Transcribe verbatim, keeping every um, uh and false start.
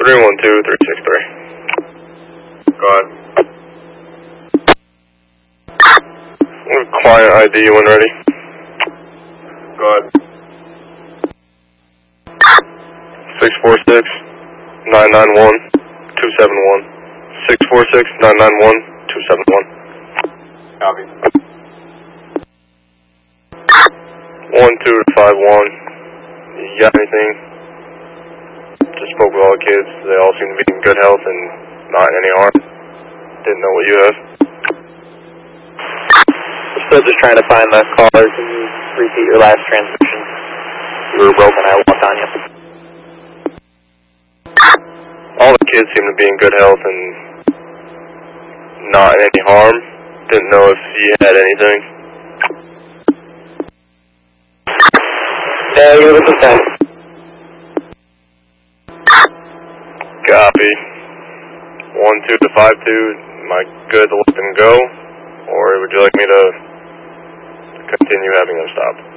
three one two, three six three. Go ahead. Client I D when ready. Go ahead. six four six, nine nine one, two seven one. six four six, nine nine one, two seven one. Copy. one two five one. You got anything? Just spoke with all the kids. They all seem to be in good health and not in any harm. Didn't know what you have. We're still just trying to find the caller. Can you repeat your last transmission? You were broken. I walked on you. All the kids seem to be in good health and not in any harm. Didn't know if you had anything. Yeah, you're with the ten. Copy. one two to five two. Am I good to let them go? Or would you like me to continue having them stop?